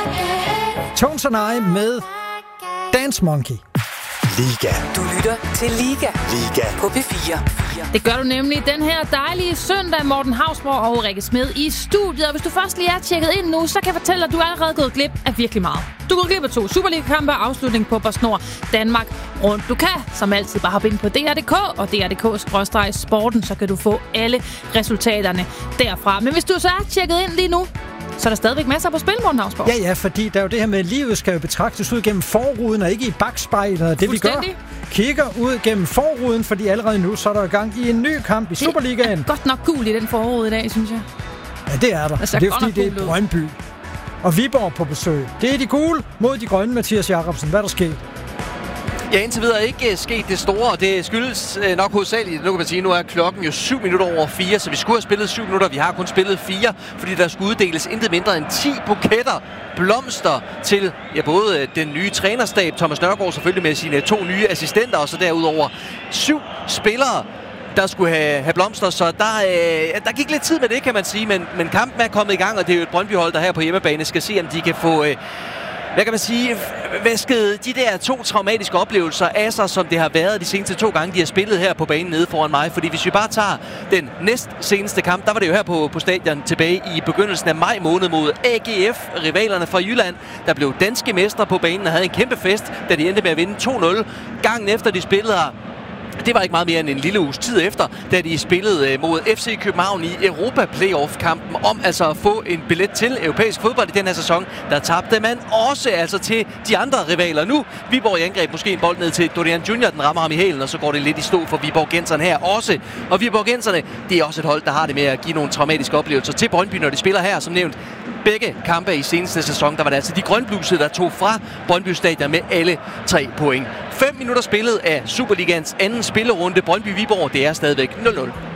Tones and I med Dance Monkey. Liga. Du lytter til Liga. Liga. På P4. Det gør du nemlig den her dejlige søndag. Morten Hausborg og Rikke Smed i studiet. Og hvis du først lige er tjekket ind nu, så kan jeg fortælle, at du er allerede gået glip af virkelig meget. Du er gået glip af 2 Superliga-kampe og afslutning på PostNord Danmark rundt. Du kan som altid bare hoppe ind på DR.dk og DR.dk/sporten, så kan du få alle resultaterne derfra. Men hvis du så er tjekket ind lige nu, så er der stadigvæk masser på spil, Morten Hausborg. Ja, fordi der er jo det her med, at livet skal jo betragtes ud gennem forruden, og ikke i bagspejlet. Og det vi gør, kigger ud gennem forruden, fordi allerede nu, så er der gang i en ny kamp i Superligaen. Det er godt nok gul i den forrude i dag, synes jeg. Ja, det er der. Det er fordi, det er Brøndby. Og Viborg på besøg. Det er de gule mod de grønne, Mathias Jacobsen. Hvad er der sket? Ja, indtil videre ikke sket det store, og det skyldes nok hovedsageligt. Nu kan man sige, nu er klokken jo 7 minutter over 4, så vi skulle have spillet 7 minutter. Vi har kun spillet 4, fordi der skulle uddeles intet mindre end 10 buketter blomster til både den nye trænerstab, Thomas Nørgaard selvfølgelig med sine 2 nye assistenter, og så derudover 7 spillere, der skulle have blomster, så der gik lidt tid med det, kan man sige, men kampen er kommet i gang, og det er jo et Brøndby-hold, der her på hjemmebane skal se, om de kan få... Hvad kan man sige? Væsket de der 2 traumatiske oplevelser af sig, som det har været de seneste 2 gange, de har spillet her på banen nede foran mig. Fordi hvis vi bare tager den næst seneste kamp, der var det jo her på stadion tilbage i begyndelsen af maj måned mod AGF, rivalerne fra Jylland, der blev danske mestre på banen og havde en kæmpe fest, da de endte med at vinde 2-0. Gangen efter de spillede her, det var ikke meget mere end en lille uges tid efter, da de spillede mod FC København i Europa-playoff-kampen om altså at få en billet til europæisk fodbold i den her sæson. Der tabte man også altså til de andre rivaler. Nu Viborg i angreb, måske en bold ned til Dorian Junior, den rammer ham i hælen, og så går det lidt i stå for Viborgenserne her også. Og Viborgenserne, det er også et hold, der har det med at give nogle traumatiske oplevelser til Brøndby, når de spiller her, som nævnt. Begge kampe i seneste sæson, der var det altså de grønblusede, der tog fra Brøndby Stadion med alle 3 point. 5 minutter spillet af Superligans anden spillerunde. Brøndby-Viborg, det er stadigvæk 0-0.